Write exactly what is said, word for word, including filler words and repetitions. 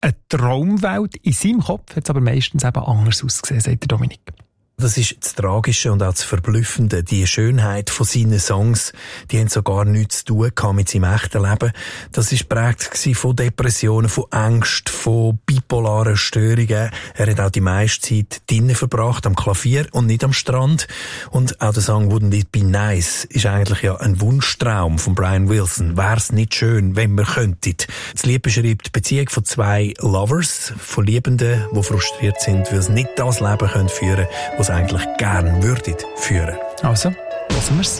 eine Traumwelt. In seinem Kopf hat es aber meistens eben anders ausgesehen, sagt der Dominik. Das ist das Tragische und auch das Verblüffende. Die Schönheit von seinen Songs, die haben so gar nichts zu tun mit seinem echten Leben. Das war geprägt von Depressionen, von Ängsten, von bipolaren Störungen. Er hat auch die meiste Zeit drinnen verbracht, am Klavier und nicht am Strand. Und auch der Song «Wouldn't It Be Nice» ist eigentlich ja ein Wunschtraum von Brian Wilson. Wär's nicht schön, wenn wir könnten. Das Lied beschreibt die Beziehung von zwei Lovers, von Liebenden, die frustriert sind, weil sie nicht das Leben führen können, was eigentlich gern würdet führen. Also, lassen wir's.